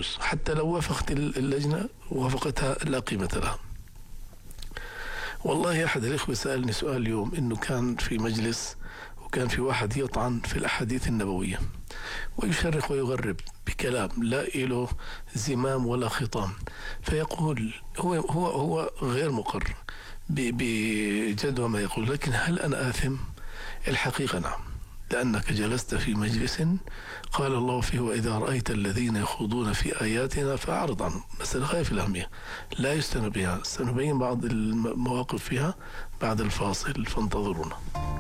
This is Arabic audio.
يجوز، حتى لو وافقت اللجنة وافقتها لا قيمة لها. والله أحد الإخوة سألني سؤال اليوم، إنه كان في مجلس وكان في واحد يطعن في الأحاديث النبوية ويشرخ ويغرب بكلام لا له زمام ولا خطام، فيقول هو غير مقر بجدوى ما يقول، لكن هل أنا آثم؟ الحقيقة نعم، لأنك جلست في مجلس قال الله فيه: وإذا رأيت الذين يخوضون في آياتنا فأعرض عنهم. مسألة غاية في الأهمية لا يستنى بها، سنبين بعض المواقف فيها بعد الفاصل، فانتظرونا.